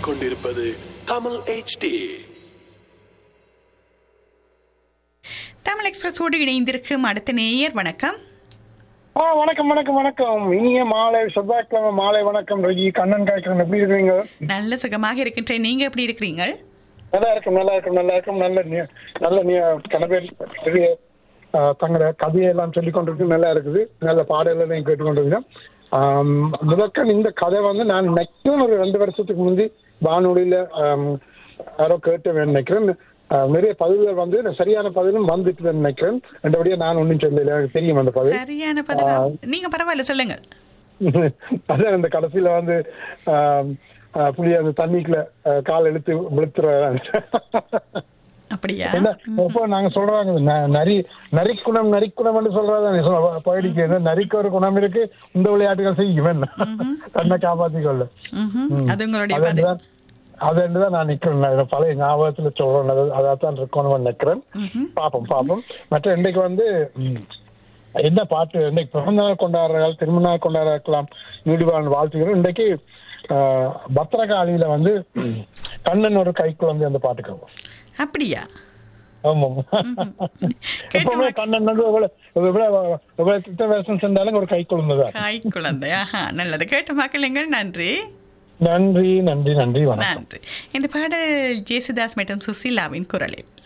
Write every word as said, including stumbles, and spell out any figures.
கேட்டுக்கொண்டிருப்பது Tamil H D. Tamil எக்ஸ்பிரஸோடு இணைந்திருக்கும் அடுத்த நேயர். வணக்கம். ஆ வணக்கம் வணக்கம் வணக்கம். இனிய மாலை, செவ்வாய்க்கிழமை மாலை வணக்கம். ரஜி கண்ணன் காய்க்கிறேன். எப்படி இருக்கீங்க? நல்ல சுகமாக இருக்கின்றேன். நீங்க எப்படி இருக்கிறீங்க? நல்லா இருக்கும் நல்லா இருக்கும் நல்லா இருக்கும். நல்ல நீ நல்ல நீ கணவர் பெரிய தங்களோட கதையெல்லாம் சொல்லி கொண்டிருக்கு. நல்லா இருக்குது. நல்ல பாடல்களையும் கேட்டுக்கொண்டிருக்கேன். முதற்கன் இந்த கதை வந்து நான் நினைக்கிறேன் ஒரு ரெண்டு வருஷத்துக்கு முந்தி வானொலியில யாரோ கேட்டு நினைக்கிறேன். நிறைய பதிவுகள் வந்து சரியான பதிலும் வந்துட்டு நினைக்கிறேன். ரெண்டபடியா நான் ஒன்னும் சொல்லல, எனக்கு தெரியும் அந்த பதில். சரியான பதில் நீங்க பரவாயில்ல சொல்லுங்க. அதான் இந்த கடைசியில வந்து புளிய அந்த தண்ணிக்குள்ள கால் இழுத்து விழுத்துற அப்படியா? இப்போ நாங்க சொல்றாங்க நரி நரிக்குணம் நரிக்குணம் சொல்றதான் பயிடிக்கு நரிக்கு ஒரு குணம் இருக்கு. இந்த விளையாட்டுகள் செய்யும் தன்னை காப்பாத்திக்கொள்ள. அதுதான் நான் நிக்கிறேன். பழைய ஞாபகத்துல சொல்றேன். அதான் இருக்கணும்னு நினைக்கிறேன். பாப்போம் பாப்போம். மற்ற இன்றைக்கு வந்து என்ன பாட்டு இன்னைக்கு பிறந்த நாள் கொண்டாடுறாள், திருமண நாள் கொண்டாடலாம், நீடிவாழ் வாழ்த்துக்கிறோம். இன்றைக்கு பத்திரகாளியில வந்து கண்ணன் ஒரு கை குழந்தை அந்த பாட்டுக்கு. அப்படியா? ஆமாம். எப்பவுமே கண்ணன் வந்து எவ்வளவு திட்ட வேஷம் செஞ்சாலும் ஒரு கை குழந்தைதான். கை குழந்தை. நல்லது. கேட்ட மக்களுங்கள் நன்றி நன்றி நன்றி நன்றி நன்றி. இந்த பாடல் ஜேசுதாஸ் மற்றும் சுசீலாவின் குரலில்.